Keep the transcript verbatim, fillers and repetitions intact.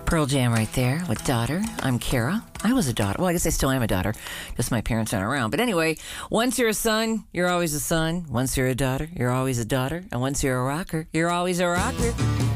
Pearl Jam right there with Daughter. I'm Kara. I was a daughter. Well, I guess I still am a daughter. Just my parents aren't around. But anyway, once you're a son, you're always a son. Once you're a daughter, you're always a daughter. And once you're a rocker, you're always a rocker.